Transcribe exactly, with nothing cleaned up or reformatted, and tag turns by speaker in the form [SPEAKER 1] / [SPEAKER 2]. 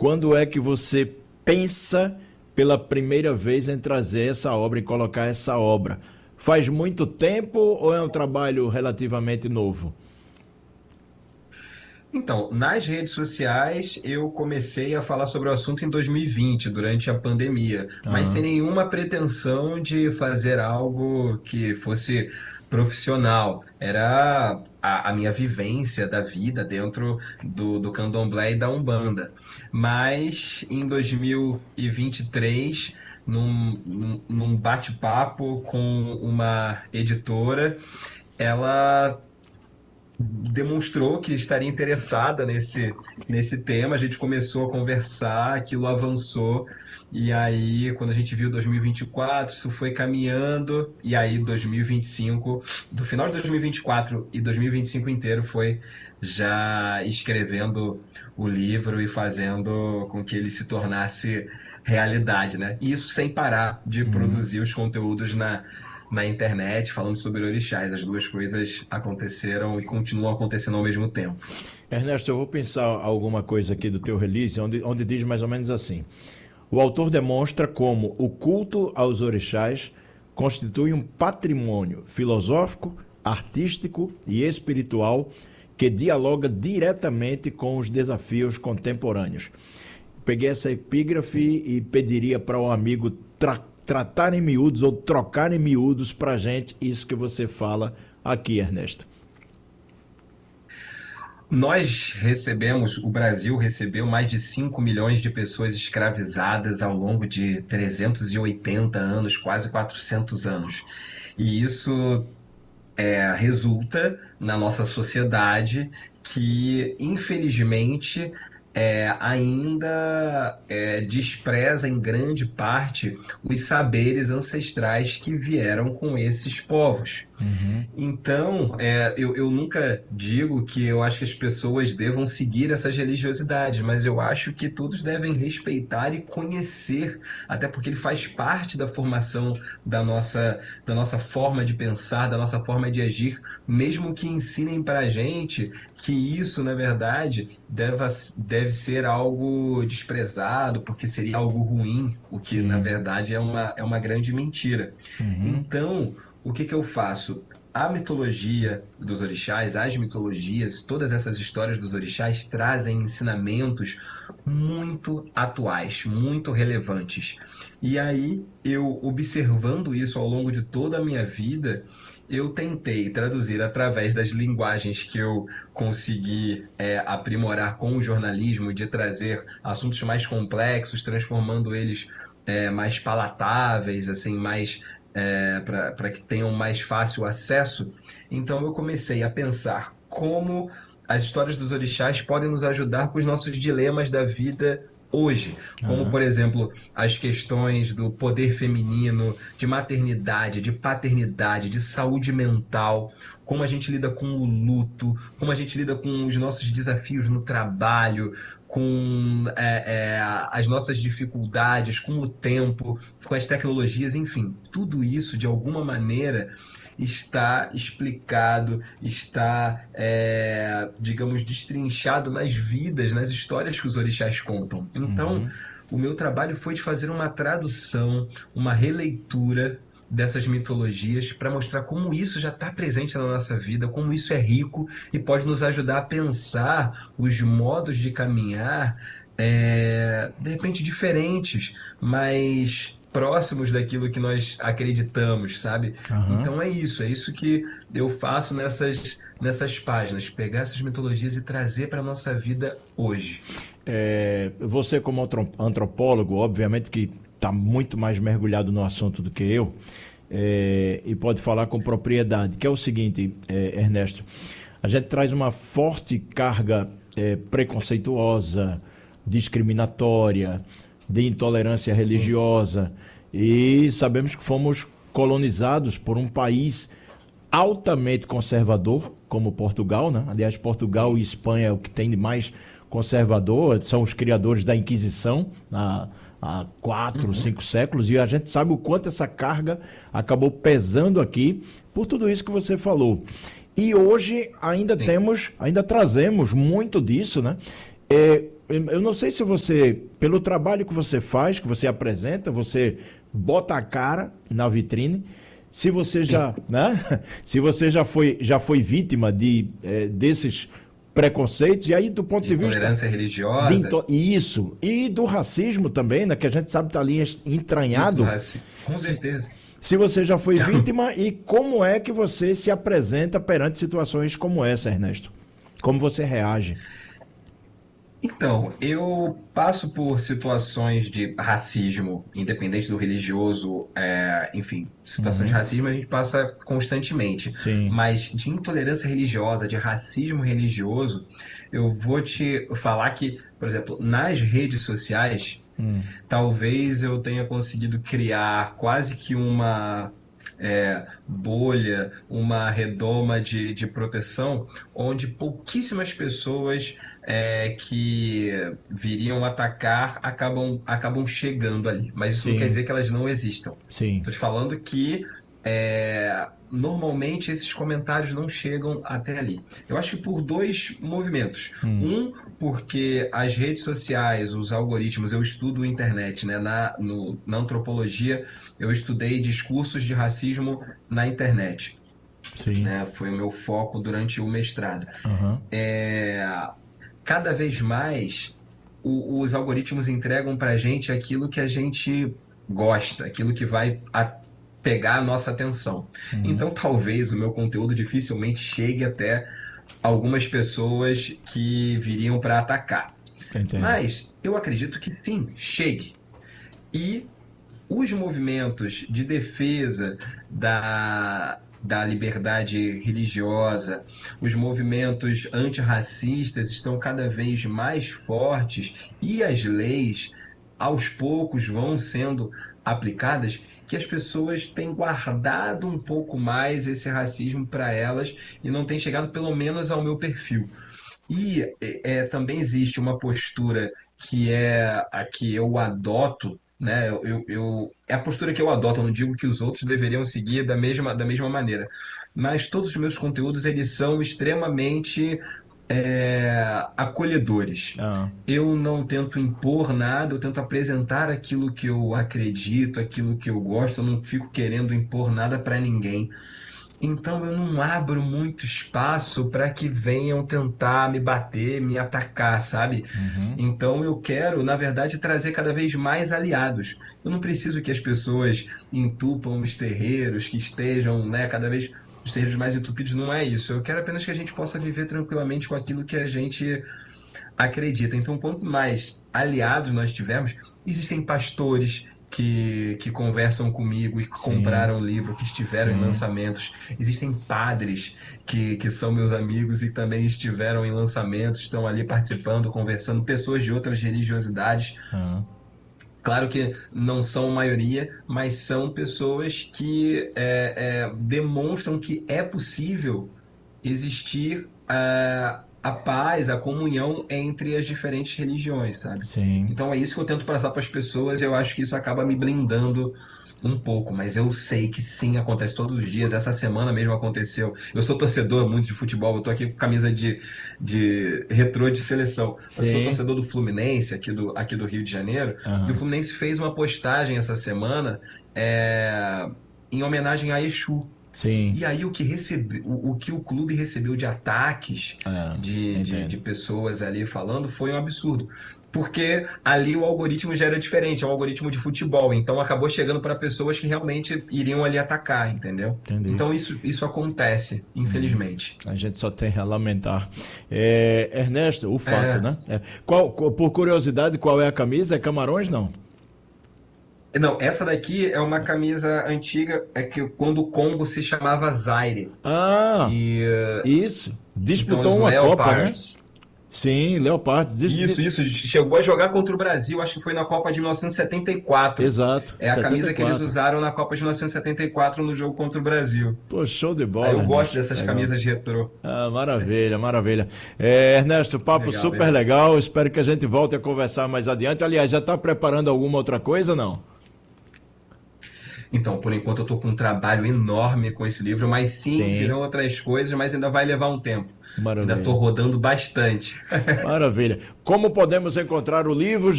[SPEAKER 1] quando é que você pensa pela primeira vez em trazer essa obra, em colocar essa obra? Faz muito tempo ou é um trabalho relativamente novo?
[SPEAKER 2] Então, nas redes sociais, eu comecei a falar sobre o assunto em dois mil e vinte, durante a pandemia, mas sem
[SPEAKER 1] Aham.
[SPEAKER 2] nenhuma pretensão de fazer algo que fosse profissional. Era a, a minha vivência da vida dentro do, do candomblé e da Umbanda. Mas em dois mil e vinte e três, num, num, num bate-papo com uma editora, ela demonstrou que estaria interessada nesse, nesse tema. A gente começou a conversar, aquilo avançou, e aí, quando a gente viu dois mil e vinte e quatro, isso foi caminhando, e aí dois mil e vinte e cinco, do final de dois mil e vinte e quatro e dois mil e vinte e cinco inteiro foi já escrevendo o livro e fazendo com que ele se tornasse realidade, né? E isso sem parar de
[SPEAKER 1] Uhum.
[SPEAKER 2] produzir os conteúdos na na internet falando sobre orixás. As duas coisas aconteceram e continuam acontecendo ao mesmo tempo.
[SPEAKER 1] Ernesto, eu vou pensar alguma coisa aqui do teu release, onde, onde diz mais ou menos assim. O autor demonstra como o culto aos orixás constitui um patrimônio filosófico, artístico e espiritual que dialoga diretamente com os desafios contemporâneos. Peguei essa epígrafe e pediria para o um amigo tra tratar em miúdos ou trocar em miúdos para a gente isso que você fala aqui, Ernesto.
[SPEAKER 2] Nós recebemos, o Brasil recebeu mais de cinco milhões de pessoas escravizadas ao longo de trezentos e oitenta anos, quase quatrocentos anos. E isso é, resulta na nossa sociedade que, infelizmente, é, ainda é, despreza em grande parte os saberes ancestrais que vieram com esses povos.
[SPEAKER 1] Uhum.
[SPEAKER 2] Então, é, eu, eu nunca digo que eu acho que as pessoas devam seguir essas religiosidades, mas eu acho que todos devem respeitar e conhecer, até porque ele faz parte da formação da nossa, da nossa forma de pensar, da nossa forma de agir, mesmo que ensinem para a gente que isso, na verdade, deva, deve ser algo desprezado, porque seria algo ruim, o que, na
[SPEAKER 1] Sim.
[SPEAKER 2] verdade, é uma, é uma grande mentira.
[SPEAKER 1] Uhum.
[SPEAKER 2] Então, o que que eu faço? A mitologia dos orixás, as mitologias, todas essas histórias dos orixás trazem ensinamentos muito atuais, muito relevantes. E aí, eu observando isso ao longo de toda a minha vida, eu tentei traduzir através das linguagens que eu consegui é, aprimorar com o jornalismo, de trazer assuntos mais complexos, transformando eles é, mais palatáveis, assim, mais é, para que tenham mais fácil acesso. Então eu comecei a pensar como as histórias dos orixás podem nos ajudar com os nossos dilemas da vida hoje, como
[SPEAKER 1] Aham.
[SPEAKER 2] por exemplo as questões do poder feminino, de maternidade, de paternidade, de saúde mental, como a gente lida com o luto, como a gente lida com os nossos desafios no trabalho, com é, é, as nossas dificuldades, com o tempo, com as tecnologias, enfim, tudo isso de alguma maneira está explicado, está, é, digamos, destrinchado nas vidas, nas histórias que os orixás contam. Então,
[SPEAKER 1] Uhum.
[SPEAKER 2] o meu trabalho foi de fazer uma tradução, uma releitura dessas mitologias para mostrar como isso já está presente na nossa vida, como isso é rico e pode nos ajudar a pensar os modos de caminhar, é, de repente diferentes, mas próximos daquilo que nós acreditamos, sabe?
[SPEAKER 1] Aham.
[SPEAKER 2] Então é isso, é isso que eu faço nessas, nessas páginas, pegar essas mitologias e trazer para a nossa vida hoje.
[SPEAKER 1] É, você, como antropólogo, obviamente que está muito mais mergulhado no assunto do que eu, é, e pode falar com propriedade, que é o seguinte, é, Ernesto, a gente traz uma forte carga é, preconceituosa, discriminatória, de intolerância
[SPEAKER 2] Sim,
[SPEAKER 1] religiosa, e sabemos que fomos colonizados por um país altamente conservador, como Portugal, né? Aliás, Portugal e
[SPEAKER 2] sim,
[SPEAKER 1] Espanha é o que tem de mais conservador, são os criadores da Inquisição há, há quatro,
[SPEAKER 2] uhum,
[SPEAKER 1] cinco séculos, e a gente sabe o quanto essa carga acabou pesando aqui por tudo isso que você falou. E hoje ainda
[SPEAKER 2] sim,
[SPEAKER 1] temos, ainda trazemos muito disso, né? É, eu não sei se você, pelo trabalho que você faz, que você apresenta, você bota a cara na vitrine, se você já, né? Se você já foi, já foi vítima de, é, desses preconceitos, e aí do ponto
[SPEAKER 2] De
[SPEAKER 1] de vista
[SPEAKER 2] intolerância
[SPEAKER 1] de
[SPEAKER 2] religiosa,
[SPEAKER 1] into- isso, e do racismo também, né? Que a gente sabe que está ali
[SPEAKER 2] isso do
[SPEAKER 1] entranhado.
[SPEAKER 2] racismo. Com certeza.
[SPEAKER 1] Se você já foi vítima e como é que você se apresenta perante situações como essa, Ernesto? Como você reage?
[SPEAKER 2] Então, eu passo por situações de racismo, independente do religioso, é, enfim, situações de
[SPEAKER 1] Uhum.
[SPEAKER 2] racismo a gente passa constantemente,
[SPEAKER 1] Sim.
[SPEAKER 2] mas de intolerância religiosa, de racismo religioso, eu vou te falar que, por exemplo, nas redes sociais,
[SPEAKER 1] Hum.
[SPEAKER 2] talvez eu tenha conseguido criar quase que uma é, bolha, uma redoma de, de proteção, onde pouquíssimas pessoas é, que viriam atacar acabam, acabam chegando ali. Mas isso não quer
[SPEAKER 1] Sim,
[SPEAKER 2] dizer que elas não existam.
[SPEAKER 1] sim.
[SPEAKER 2] Estou te falando que é, normalmente esses comentários não chegam até ali. Eu acho que por dois movimentos.
[SPEAKER 1] Hum.
[SPEAKER 2] Um, porque as redes sociais, os algoritmos, eu estudo internet, né? Na, no, na antropologia, eu estudei discursos de racismo na internet,
[SPEAKER 1] Sim.
[SPEAKER 2] né? Foi o meu foco durante o mestrado.
[SPEAKER 1] Aham.
[SPEAKER 2] É, cada vez mais o- os algoritmos entregam para a gente aquilo que a gente gosta, aquilo que vai a- pegar a nossa atenção.
[SPEAKER 1] Uhum.
[SPEAKER 2] Então, talvez o meu conteúdo dificilmente chegue até algumas pessoas que viriam para atacar.
[SPEAKER 1] Entendo.
[SPEAKER 2] Mas eu acredito que sim, chegue. E os movimentos de defesa da, da liberdade religiosa, os movimentos antirracistas estão cada vez mais fortes e as leis, aos poucos, vão sendo aplicadas, que as pessoas têm guardado um pouco mais esse racismo para elas e não têm chegado, pelo menos, ao meu perfil. E é, é, também existe uma postura que é a que eu adoto, né? Eu, eu, eu- é a postura que eu adoto, eu não digo que os outros deveriam seguir da mesma, da mesma maneira. Mas todos os meus conteúdos, eles são extremamente é, acolhedores.
[SPEAKER 1] Ah,
[SPEAKER 2] Eu não tento impor nada, eu tento apresentar aquilo que eu acredito, aquilo que eu gosto, eu não fico querendo impor nada para ninguém. Então eu não abro muito espaço para que venham tentar me bater, me atacar, sabe?
[SPEAKER 1] uhum.
[SPEAKER 2] Então eu quero, na verdade, trazer cada vez mais aliados. Eu não preciso que as pessoas entupam os terreiros, que estejam, né, cada vez os terreiros mais entupidos, não é isso. Eu quero apenas que a gente possa viver tranquilamente com aquilo que a gente acredita. Então, quanto mais aliados nós tivermos, existem pastores que, que conversam comigo e que
[SPEAKER 1] Sim,
[SPEAKER 2] compraram o livro, que estiveram em
[SPEAKER 1] sim.
[SPEAKER 2] lançamentos, existem padres que, que são meus amigos e também estiveram em lançamentos, estão ali participando, conversando, pessoas de outras religiosidades.
[SPEAKER 1] Ah,
[SPEAKER 2] Claro que não são a maioria, mas são pessoas que é, é, demonstram que é possível existir a, a paz, a comunhão entre as diferentes religiões, sabe?
[SPEAKER 1] sim.
[SPEAKER 2] Então é isso que eu tento passar para as pessoas, e eu acho que isso acaba me blindando um pouco, mas eu sei que sim, acontece todos os dias. Essa semana mesmo aconteceu. Eu sou torcedor muito de futebol, eu tô aqui com camisa de, de retrô de seleção, mas eu sou
[SPEAKER 1] Sim.
[SPEAKER 2] torcedor do Fluminense, aqui do, aqui do Rio de Janeiro, e o
[SPEAKER 1] Aham.
[SPEAKER 2] Fluminense fez uma postagem essa semana é, em homenagem a Exu.
[SPEAKER 1] Sim.
[SPEAKER 2] E aí o que recebe, o, o que o clube recebeu de ataques
[SPEAKER 1] Ah,
[SPEAKER 2] de, de, de
[SPEAKER 1] entendo.
[SPEAKER 2] pessoas ali falando foi um absurdo. Porque ali o algoritmo já era diferente, é um algoritmo de futebol, então acabou chegando para pessoas que realmente iriam ali atacar, entendeu?
[SPEAKER 1] Entendi.
[SPEAKER 2] Então isso, isso acontece,
[SPEAKER 1] Uhum.
[SPEAKER 2] infelizmente.
[SPEAKER 1] A gente só tem a lamentar. É, Ernesto, o fato,
[SPEAKER 2] É,
[SPEAKER 1] né? É, qual, qual- por curiosidade, qual é a camisa? É Camarões, não?
[SPEAKER 2] não, essa daqui é uma camisa antiga, é que quando o Congo se chamava Zaire.
[SPEAKER 1] Ah,
[SPEAKER 2] E
[SPEAKER 1] isso.
[SPEAKER 2] então
[SPEAKER 1] Disputou
[SPEAKER 2] os
[SPEAKER 1] uma Copa, né?
[SPEAKER 2] Leopards.
[SPEAKER 1] Sim, Leopardo. Dis-
[SPEAKER 2] Isso,
[SPEAKER 1] di-
[SPEAKER 2] isso, chegou a jogar contra o Brasil, acho que foi na Copa de mil novecentos e setenta e quatro.
[SPEAKER 1] Exato,
[SPEAKER 2] É a
[SPEAKER 1] setenta e
[SPEAKER 2] camisa que eles
[SPEAKER 1] quatro.
[SPEAKER 2] usaram na Copa de mil novecentos e setenta e quatro no jogo contra o Brasil.
[SPEAKER 1] Pô, show de
[SPEAKER 2] Aí
[SPEAKER 1] bola,
[SPEAKER 2] eu gosto
[SPEAKER 1] Ernesto.
[SPEAKER 2] dessas
[SPEAKER 1] Legal.
[SPEAKER 2] camisas retrô.
[SPEAKER 1] Ah, maravilha, maravilha. É, Ernesto, papo
[SPEAKER 2] Legal,
[SPEAKER 1] super
[SPEAKER 2] legal.
[SPEAKER 1] legal. Espero que a gente volte a conversar mais adiante. Aliás, já está preparando alguma outra coisa, não?
[SPEAKER 2] Então, por enquanto, eu estou com um trabalho enorme com esse livro, mas sim,
[SPEAKER 1] Sim,
[SPEAKER 2] virão outras coisas, mas ainda vai levar um tempo. Ainda estou
[SPEAKER 1] maravilha.
[SPEAKER 2] rodando bastante.
[SPEAKER 1] Maravilha. Como podemos encontrar o livro?